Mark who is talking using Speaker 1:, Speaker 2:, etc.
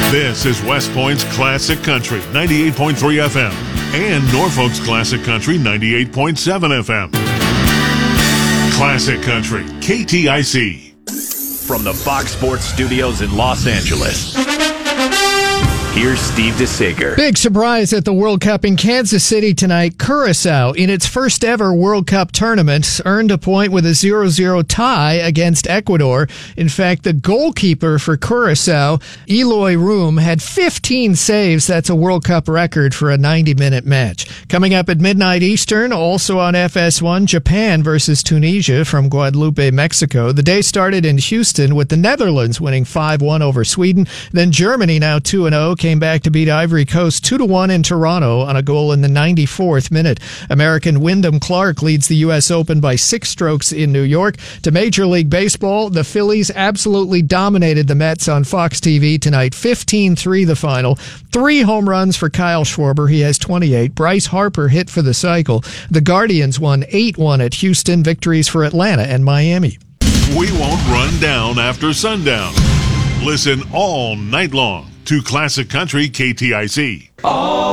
Speaker 1: This is West Point's Classic Country 98.3 FM and Norfolk's Classic Country 98.7 FM. Classic Country, KTIC.
Speaker 2: From the Fox Sports Studios in Los Angeles, here's Steve DeSager.
Speaker 3: Big surprise at the World Cup in Kansas City tonight. Curacao, in its first ever World Cup tournament, earned a point with a 0-0 tie against Ecuador. In fact, the goalkeeper for Curacao, Eloy Room, had 15 saves. That's a World Cup record for a 90-minute match. Coming up at midnight Eastern, also on FS1, Japan versus Tunisia from Guadalupe, Mexico. The day started in Houston with the Netherlands winning 5-1 over Sweden. Then Germany, now 2-0, came back to beat Ivory Coast 2-1 in Toronto on a goal in the 94th minute. American Wyndham Clark leads the U.S. Open by 6 strokes in New York. To Major League Baseball, the Phillies absolutely dominated the Mets on Fox TV tonight. 15-3 the final. 3 home runs for Kyle Schwarber. He has 28. Bryce Harper hit for the cycle. The Guardians won 8-1 at Houston. Victories for Atlanta and Miami.
Speaker 1: We won't run down after sundown. Listen all night long to Classic Country KTIC.